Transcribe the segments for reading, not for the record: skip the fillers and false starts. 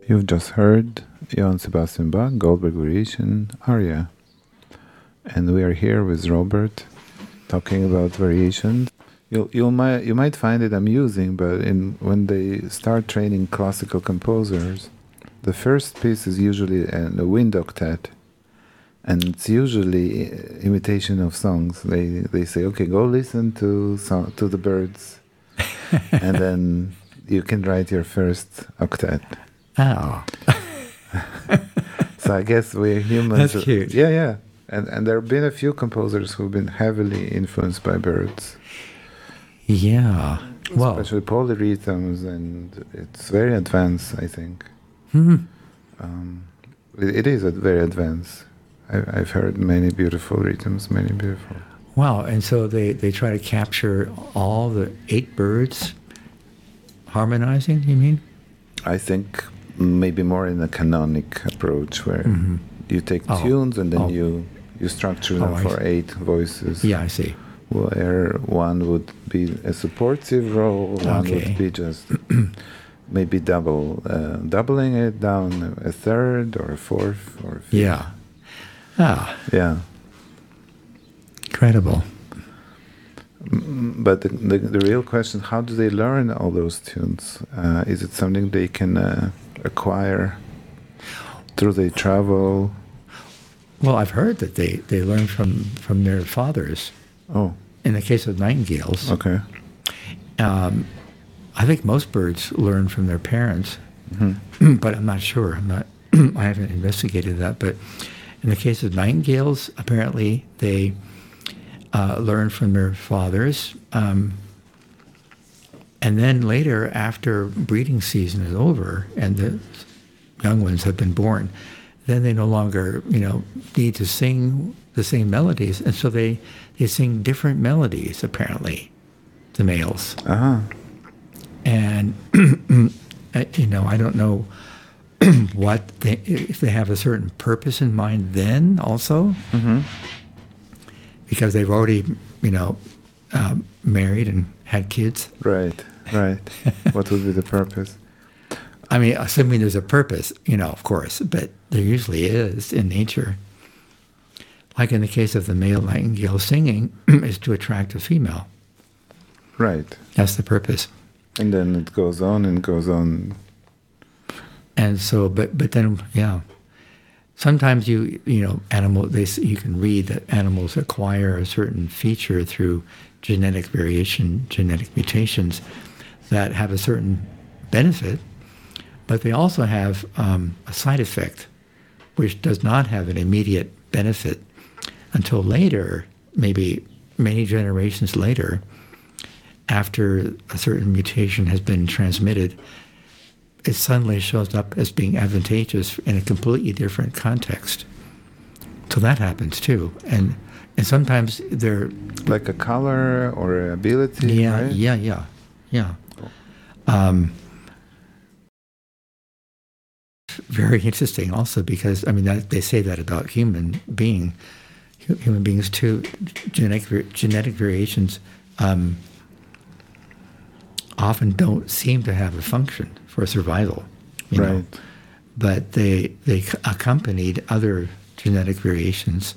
You've just heard Johann Sebastian Bach, Goldberg Variation, Aria. And we are here with Robert talking about variations. You might find it amusing, but when they start training classical composers, the first piece is usually a wind octet, and it's usually imitation of songs. They say, okay, go listen to the birds, and then you can write your first octet. Oh. So I guess we're humans. That's cute. Yeah. And there have been a few composers who've been heavily influenced by birds. Yeah. Well, Especially polyrhythms, and it's very advanced, I think. It is very advanced. I've heard many beautiful rhythms, many beautiful. wow. And so they try to capture all the 8 birds harmonizing, you mean? I think maybe more in a canonic approach where you take tunes and then you structure them for 8 voices. Yeah, I see. Where one would be a supportive role, one would be just maybe doubling it down a third or a fourth or a fifth. Yeah. Ah. Yeah. Incredible. But the real question, how do they learn all those tunes? Is it something they can acquire through their travel? Well, I've heard that they learn from their fathers. Oh. In the case of nightingales. Okay. I think most birds learn from their parents, but I'm not sure. I haven't investigated that. But in the case of nightingales, apparently they learn from their fathers. And then later, after breeding season is over and the young ones have been born, then they no longer, need to sing the same melodies. And so they sing different melodies, apparently, the males. Uh-huh. And, I don't know if they have a certain purpose in mind then also, because they've already, married and had kids. Right. What would be the purpose? I mean, assuming there's a purpose, of course, but there usually is in nature. Like in the case of the male nightingale singing, is to attract a female. Right. That's the purpose. And then it goes on and goes on. And so, but then, yeah. Sometimes you can read that animals acquire a certain feature through genetic variation, genetic mutations that have a certain benefit, but they also have a side effect, which does not have an immediate benefit until later, maybe many generations later, after a certain mutation has been transmitted. It suddenly shows up as being advantageous in a completely different context. So that happens too. And sometimes they're... Like a color or an ability, yeah, right? Yeah. Very interesting also because, they say that about human beings too. Genetic variations often don't seem to have a function for survival, right. But they accompanied other genetic variations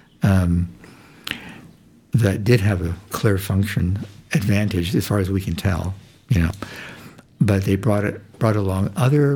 that did have a clear function advantage as far as we can tell, But they brought along other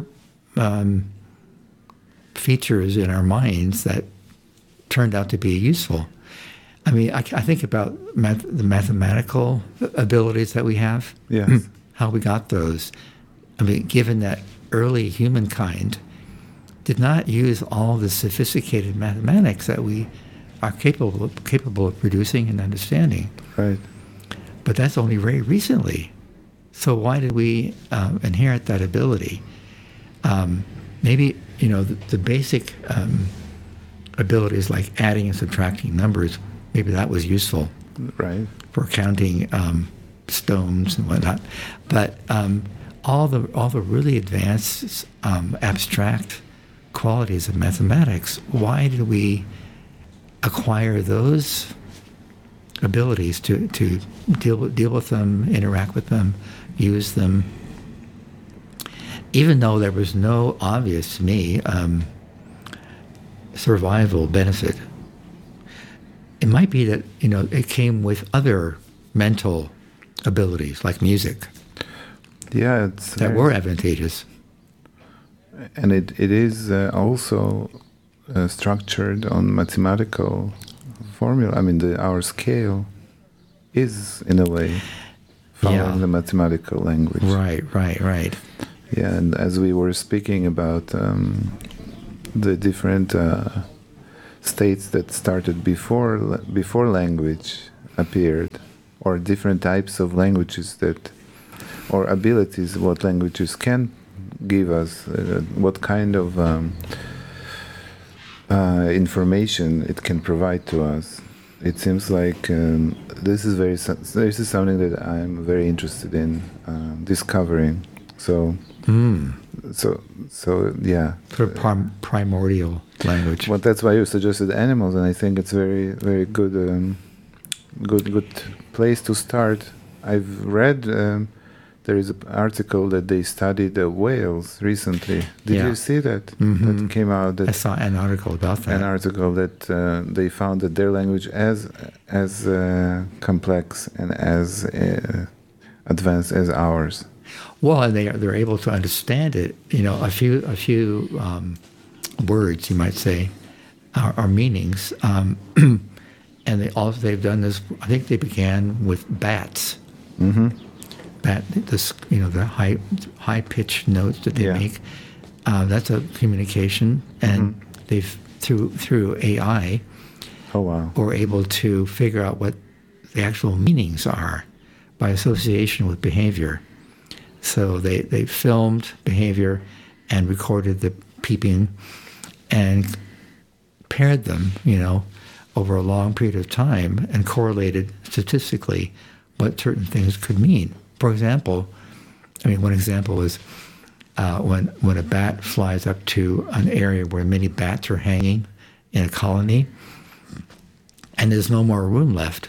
features in our minds that turned out to be useful. I think about the mathematical abilities that we have. Yes. How we got those. Given that early humankind did not use all the sophisticated mathematics that we are capable of producing and understanding. Right. But that's only very recently. So why did we inherit that ability? Maybe, the basic abilities like adding and subtracting numbers, maybe that was useful. Right. For counting stones and whatnot. But all the really advanced abstract qualities of mathematics, why did we acquire those abilities to deal with them, interact with them, use them? even though there was no obvious to me survival benefit. It might be that, it came with other mental abilities like music Yeah, that were advantageous. and it is also structured on mathematical formula. I mean, our scale is in a way following the mathematical language. Right. Yeah, and as we were speaking about the different states that started before language appeared, or different types of languages or abilities, what languages can give us, what kind of information it can provide to us. It seems like this is something that I'm very interested in discovering. So yeah. Sort of primordial language. Well, that's why you suggested animals, and I think it's very, very good, good place to start. I've read there is an article that they studied the whales recently. Did you see that? Mm-hmm. That came out. I saw an article about that. An article that they found that their language as complex and as advanced as ours. Well, and they're able to understand it. A few words, you might say, are meanings. And they've done this. I think they began with bats. Mm-hmm. The high pitched notes that they make. That's a communication, and they've through AI. Oh wow! Were able to figure out what the actual meanings are by association with behavior. So they filmed behavior and recorded the peeping and paired them, over a long period of time and correlated statistically what certain things could mean. For example, one example is when a bat flies up to an area where many bats are hanging in a colony and there's no more room left,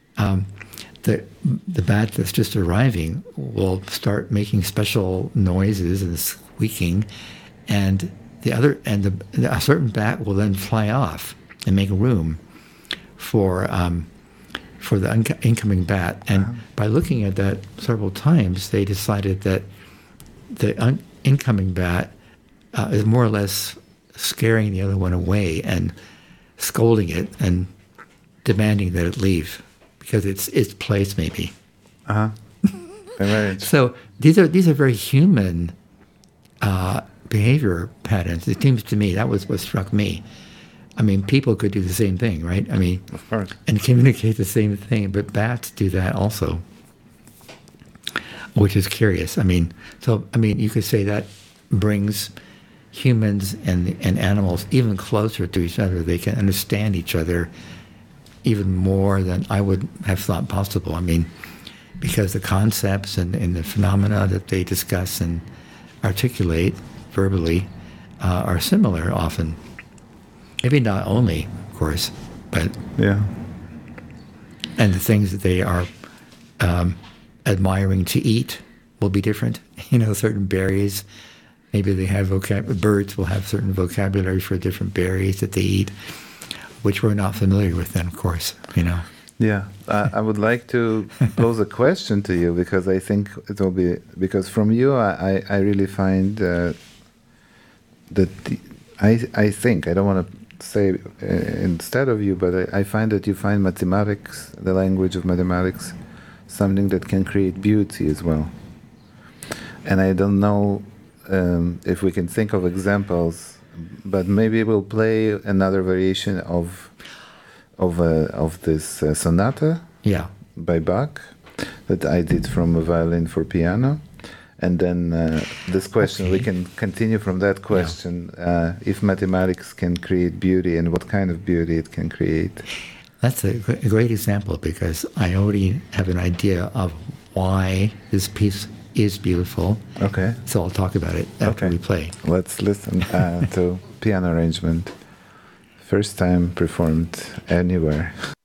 the bat that's just arriving will start making special noises and squeaking, and a certain bat will then fly off and make room for the incoming bat. And by looking at that several times, they decided that the incoming bat is more or less scaring the other one away and scolding it and demanding that it leave because it's its place, maybe. Right. So these are very human behavior patterns. It seems to me that was what struck me. People could do the same thing, right? Of course, and communicate the same thing, but bats do that also, which is curious. You could say that brings humans and animals even closer to each other. They can understand each other even more than I would have thought possible. Because the concepts and the phenomena that they discuss and articulate verbally are similar often. Maybe not only, of course, but yeah. And the things that they are admiring to eat will be different. Certain berries, maybe they have birds will have certain vocabulary for different berries that they eat, which we're not familiar with then, of course, Yeah, I would like to pose a question to you because I think it will be, because from you I really find that I think, I don't want to say instead of you, but I find that you find mathematics, the language of mathematics, something that can create beauty as well. And I don't know if we can think of examples, but maybe we'll play another variation of this sonata by Bach that I did from a violin for piano. And then this question, we can continue from that question, if mathematics can create beauty and what kind of beauty it can create. That's a great example because I already have an idea of why this piece is beautiful. Okay. So I'll talk about it after we play. Let's listen to piano arrangement. First time performed anywhere.